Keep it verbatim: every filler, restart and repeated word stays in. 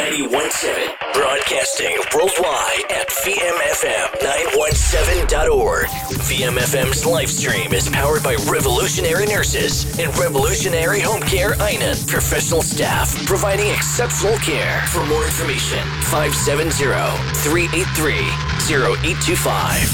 ninety-one point seven. Broadcasting worldwide at V M F M nine one seven dot org. V M F M's live stream is powered by Revolutionary Nurses and Revolutionary Home Care I N N professional staff providing exceptional care. For more information, five seven zero, three eight three, zero eight two five.